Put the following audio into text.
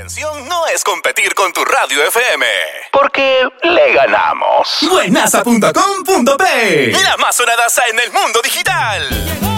intención no es competir con tu radio FM, porque le ganamos. Buenaza.com.p, la más sonada en el mundo digital.